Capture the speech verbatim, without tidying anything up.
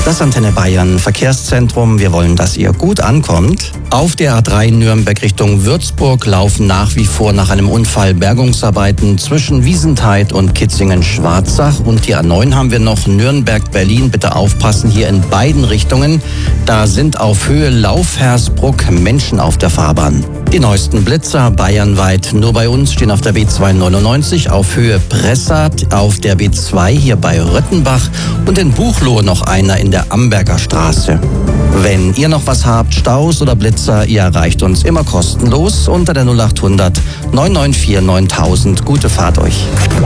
Das Antenne Bayern Verkehrszentrum. Wir wollen, dass ihr gut ankommt. Auf der A drei Nürnberg Richtung Würzburg laufen nach wie vor nach einem Unfall Bergungsarbeiten zwischen Wiesenthal und Kitzingen-Schwarzach. Und die A neun haben wir noch Nürnberg-Berlin. Bitte aufpassen, hier in beiden Richtungen. Da sind auf Höhe Laufhersbruck Menschen auf der Fahrbahn. Die neuesten Blitzer bayernweit. Nur bei uns stehen auf der B zweihundertneunundneunzig auf Höhe Pressart, auf der B zwei hier bei Röttenbach und in Buchloe noch einer in der Amberger Straße. Wenn ihr noch was habt, Staus oder Blitzer, ihr erreicht uns immer kostenlos unter der null acht hundert neun neun vier neuntausend. Gute Fahrt euch.